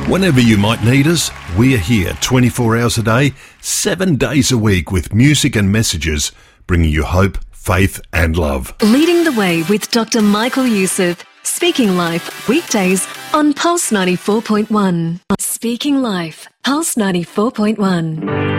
Whenever you might need us, we're here 24 hours a day, 7 days a week with music and messages, bringing you hope, faith and love. Leading the way with Dr. Michael Youssef. Speaking Life, weekdays on Pulse 94.1. Speaking Life, Pulse 94.1.